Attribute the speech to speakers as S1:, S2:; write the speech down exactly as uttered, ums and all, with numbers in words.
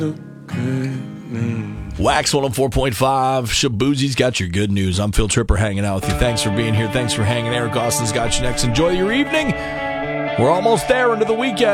S1: Wax one oh four point five. Shaboozie's got your good news. I'm Phil Tripper hanging out with you. Thanks for being here. Thanks for hanging. Eric Austin's got you next. Enjoy your evening. We're almost there into the weekend.